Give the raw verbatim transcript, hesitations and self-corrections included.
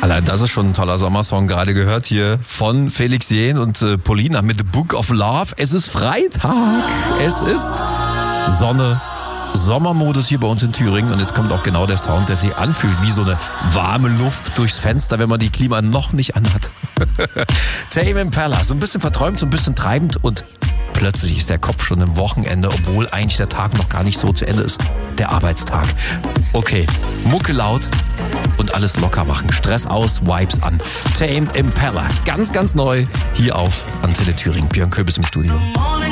Allein das ist schon ein toller Sommersong, gerade gehört hier von Felix Jähn und äh, Paulina mit The Book of Love. Es ist Freitag, es ist Sonne, Sommermodus hier bei uns in Thüringen und jetzt kommt auch genau der Sound, der sich anfühlt wie so eine warme Luft durchs Fenster, wenn man die Klima noch nicht anhat. Tame Impala, so ein bisschen verträumt, so ein bisschen treibend und plötzlich ist der Kopf schon im Wochenende, obwohl eigentlich der Tag noch gar nicht so zu Ende ist. Der Arbeitstag. Okay, Mucke laut und alles locker machen. Stress aus, Vibes an. Tame Impala, ganz, ganz neu hier auf Antenne Thüringen. Björn Köbis im Studio.